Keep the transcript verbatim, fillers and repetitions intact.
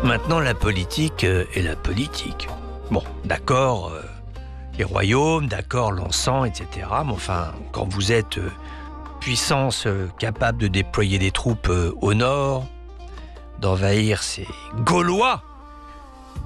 Maintenant, la politique euh, est la politique. Bon, d'accord, euh, les royaumes, d'accord, l'encens, et cetera. Mais enfin, quand vous êtes euh, puissance euh, capable de déployer des troupes euh, au nord, d'envahir ces Gaulois